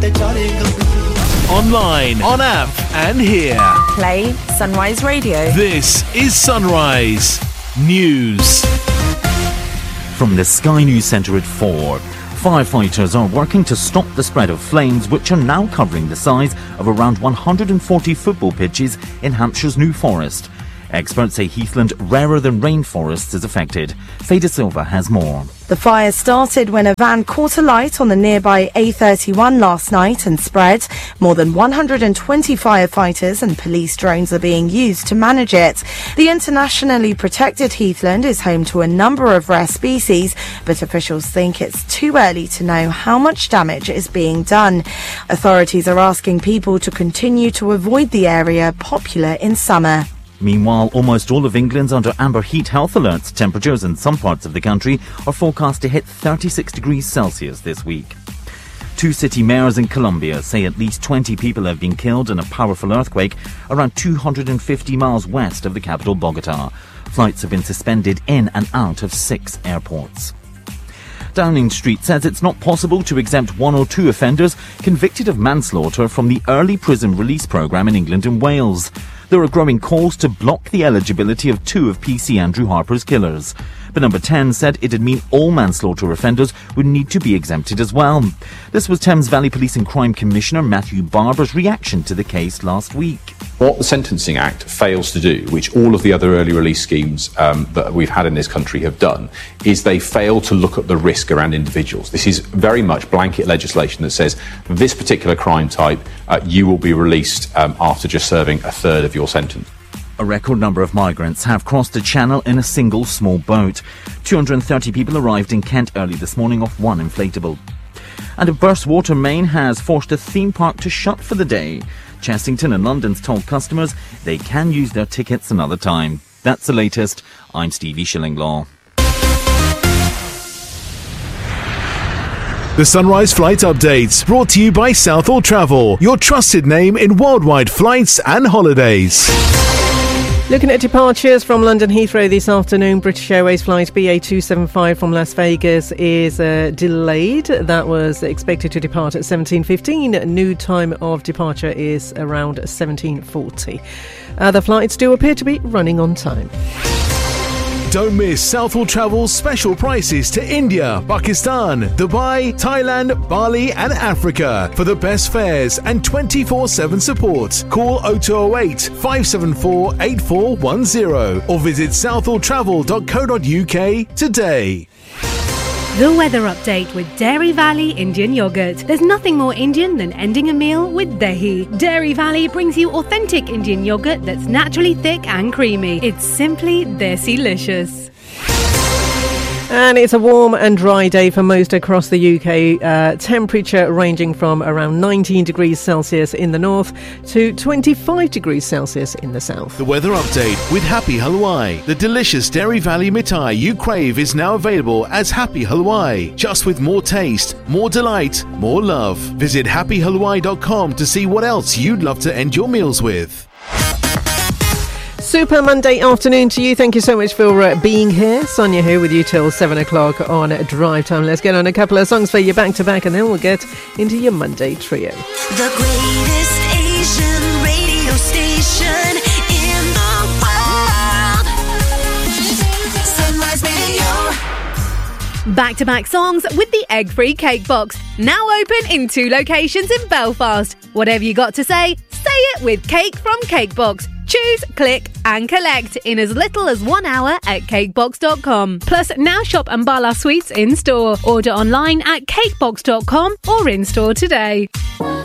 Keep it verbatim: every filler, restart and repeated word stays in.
Online, on app, and here. Play Sunrise Radio. This is Sunrise News. From the Sky News Centre at four. Firefighters are working to stop the spread of flames, which are now covering the size of around one hundred forty football pitches in Hampshire's New Forest. Experts say heathland rarer than rainforests is affected. Faye De Silva has more. The fire started when a van caught alight on the nearby A thirty-one last night and spread. More than one hundred twenty firefighters and police drones are being used to manage it. The internationally protected heathland is home to a number of rare species, but officials think it's too early to know how much damage is being done. Authorities are asking people to continue to avoid the area, popular in summer. Meanwhile, almost all of England's under amber heat health alerts. Temperatures in some parts of the country are forecast to hit thirty-six degrees Celsius this week. Two city mayors in Colombia say at least twenty people have been killed in a powerful earthquake around two hundred fifty miles west of the capital, Bogota. Flights have been suspended in and out of six airports. Downing Street says it's not possible to exempt one or two offenders convicted of manslaughter from the early prison release programme in England and Wales. There are growing calls to block the eligibility of two of P C Andrew Harper's killers. But Number ten said it'd mean all manslaughter offenders would need to be exempted as well. This was Thames Valley Police and Crime Commissioner Matthew Barber's reaction to the case last week. What the Sentencing Act fails to do, which all of the other early release schemes um, that we've had in this country have done, is they fail to look at the risk around individuals. This is very much blanket legislation that says this particular crime type, uh, you will be released um, after just serving a third of your sentence. A record number of migrants have crossed the channel in a single small boat. two hundred thirty people arrived in Kent early this morning off one inflatable. And a burst water main has forced a theme park to shut for the day. Chessington and London's told customers they can use their tickets another time. That's the latest. I'm Stevie Shillinglaw. The Sunrise Flight Updates, brought to you by Southall Travel, your trusted name in worldwide flights and holidays. Looking at departures from London Heathrow this afternoon, British Airways flight B A two seventy-five from Las Vegas is uh, delayed. That was expected to depart at seventeen fifteen. New time of departure is around seventeen forty. Other flights do appear to be running on time. Don't miss Southall Travel's special prices to India, Pakistan, Dubai, Thailand, Bali and Africa. For the best fares and twenty-four seven support, call oh two oh eight, five seven four, eight four one oh or visit southall travel dot co dot uk today. The weather update with Dairy Valley Indian Yogurt. There's nothing more Indian than ending a meal with dahi. Dairy Valley brings you authentic Indian yogurt that's naturally thick and creamy. It's simply desi-licious. And it's a warm and dry day for most across the U K. Uh, temperature ranging from around nineteen degrees Celsius in the north to twenty-five degrees Celsius in the south. The weather update with Happy Halwai. The delicious Dairy Valley mithai you crave is now available as Happy Halwai. Just with more taste, more delight, more love. Visit happy halwai dot com to see what else you'd love to end your meals with. Super Monday afternoon to you. Thank you so much for uh, being here. Sonia here with you till seven o'clock on Drive Time. Let's get on a couple of songs for you back to back and then we'll get into your Monday trio. The greatest Asian radio station in the world. Sunrise Radio. Back-to-back songs with the egg-free cake box. Now open in two locations in Belfast. Whatever you got to say, say it with Cake from Cakebox. Choose, click and collect in as little as one hour at cakebox dot com. Plus, now shop Ambala Sweets in store. Order online at cakebox dot com or in store today.